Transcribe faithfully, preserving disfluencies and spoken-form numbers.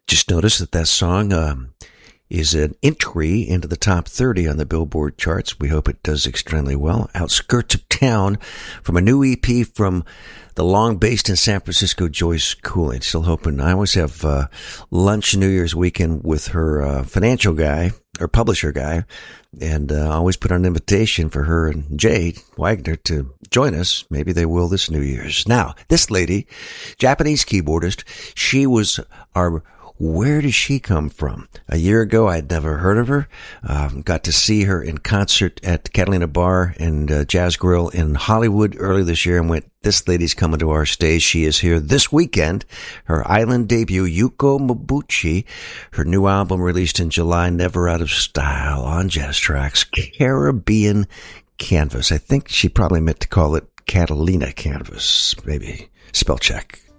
Just noticed that that song um, is an entry into the top thirty on the Billboard charts. We hope it does extremely well. Outskirts of Town from a new E P from the long-based in San Francisco Joyce Cooling. Still hoping. I always have uh, lunch New Year's weekend with her uh, financial guy, or publisher guy, and uh, I always put on an invitation for her and Jay Wagner to join us. Maybe they will this New Year's. Now, this lady, Japanese keyboardist, she was our... Where does she come from? A year ago, I had never heard of her. Um, got to see her in concert at Catalina Bar and uh, Jazz Grill in Hollywood early this year and went, this lady's coming to our stage. She is here this weekend. Her island debut, Yuko Mabuchi. Her new album released in July, Never Out of Style on Jazz Tracks, Caribbean Canvas. I think she probably meant to call it Catalina Canvas, maybe. Spell check.